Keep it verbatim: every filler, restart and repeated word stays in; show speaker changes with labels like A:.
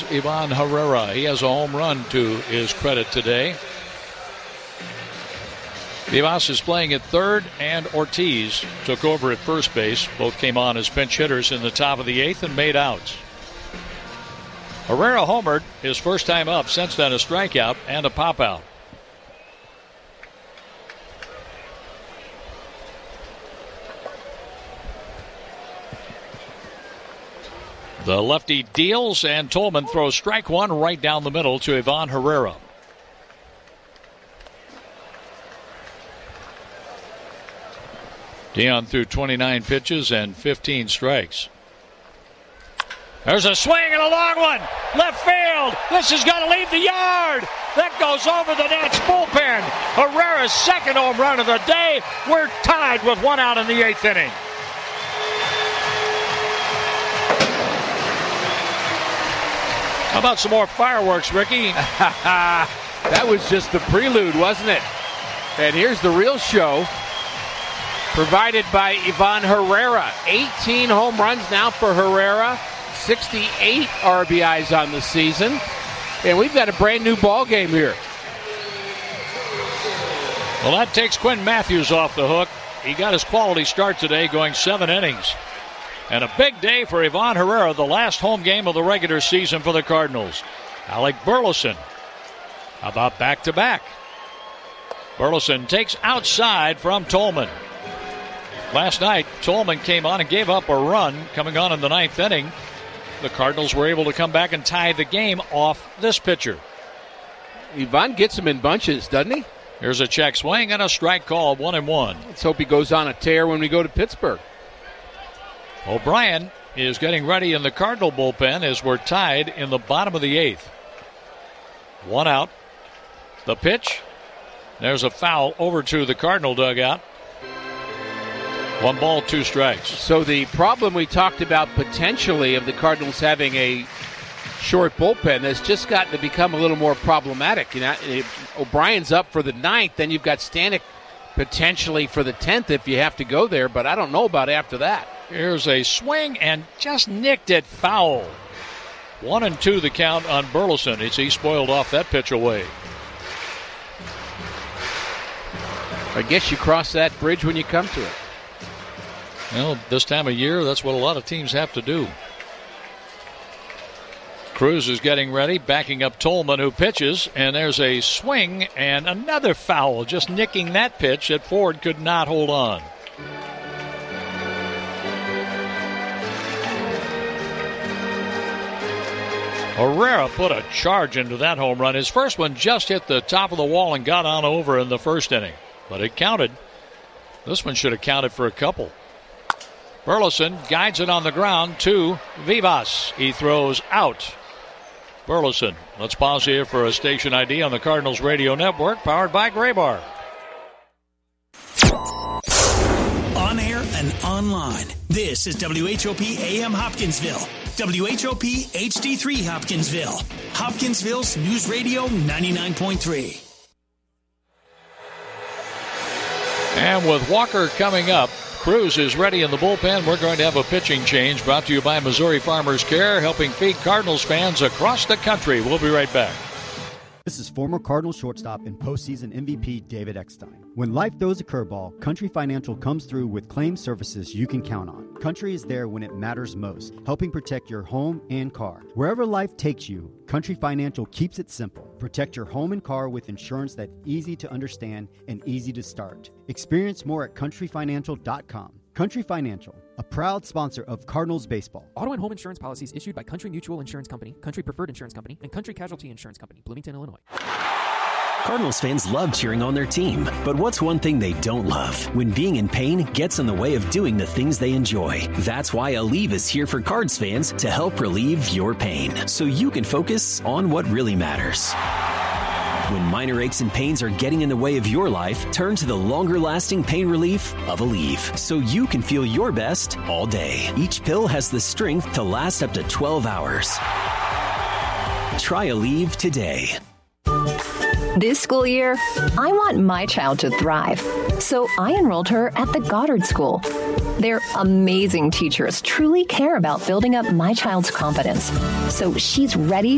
A: Ivan Herrera. He has a home run to his credit today. Vivas is playing at third, and Ortiz took over at first base. Both came on as pinch hitters in the top of the eighth and made outs. Herrera homered his first time up, since then a strikeout and a pop out. The lefty deals, and Tolman throws strike one right down the middle to Ivan Herrera. Dion threw twenty-nine pitches and fifteen strikes. There's a swing and a long one. Left field. This is going to leave the yard. That goes over the Nats bullpen. Herrera's second home run of the day. We're tied with one out in the eighth inning. How about some more fireworks, Ricky?
B: That was just the prelude, wasn't it? And here's the real show, provided by Ivan Herrera. eighteen home runs now for Herrera, sixty-eight R B Is on the season, and we've got a brand new ball game here.
A: Well, that takes Quinn Matthews off the hook. He got his quality start today, going seven innings. And a big day for Ivan Herrera, the last home game of the regular season for the Cardinals. Alec Burleson, how about back-to-back? Burleson takes outside from Tolman. Last night, Tolman came on and gave up a run coming on in the ninth inning. The Cardinals were able to come back and tie the game off this pitcher.
B: Ivan gets him in bunches, doesn't he?
A: Here's a check swing and a strike call, one and one.
B: Let's hope he goes on a tear when we go to Pittsburgh.
A: O'Brien is getting ready in the Cardinal bullpen as we're tied in the bottom of the eighth. One out. The pitch. There's a foul over to the Cardinal dugout. One ball, two strikes.
B: So the problem we talked about potentially of the Cardinals having a short bullpen has just gotten to become a little more problematic. You know, if O'Brien's up for the ninth, then you've got Stanek potentially for the tenth if you have to go there, but I don't know about after that.
A: Here's a swing and just nicked it foul. One and two the count on Burleson as he spoiled off that pitch away.
B: I guess you cross that bridge when you come to it.
A: Well, this time of year, that's what a lot of teams have to do. Cruz is getting ready, backing up Tolman, who pitches, and there's a swing and another foul, just nicking that pitch that Ford could not hold on. Herrera put a charge into that home run. His first one just hit the top of the wall and got on over in the first inning. But it counted. This one should have counted for a couple. Burleson guides it on the ground to Vivas. He throws out. Burleson. Let's pause here for a station I D on the Cardinals Radio Network, powered by Graybar.
C: On air and online. This is W H O P A M Hopkinsville. W H O P H D three Hopkinsville. Hopkinsville's News Radio ninety-nine point three.
A: And with Walker coming up, Cruz is ready in the bullpen. We're going to have a pitching change brought to you by Missouri Farmers Care, helping feed Cardinals fans across the country. We'll be right back.
D: This is former Cardinals shortstop and postseason M V P David Eckstein. When life throws a curveball, Country Financial comes through with claim services you can count on. Country is there when it matters most, helping protect your home and car. Wherever life takes you, Country Financial keeps it simple. Protect your home and car with insurance that's easy to understand and easy to start. Experience more at country financial dot com. Country Financial, a proud sponsor of Cardinals baseball.
E: Auto and home insurance policies issued by Country Mutual Insurance Company, Country Preferred Insurance Company, and Country Casualty Insurance Company, Bloomington, Illinois.
F: Cardinals fans love cheering on their team, but what's one thing they don't love? When being in pain gets in the way of doing the things they enjoy. That's why Aleve is here for Cards fans to help relieve your pain, so you can focus on what really matters. When minor aches and pains are getting in the way of your life, turn to the longer-lasting pain relief of Aleve, so you can feel your best all day. Each pill has the strength to last up to twelve hours. Try Aleve today.
G: This school year, I want my child to thrive, so I enrolled her at the Goddard School. Their amazing teachers truly care about building up my child's confidence, so she's ready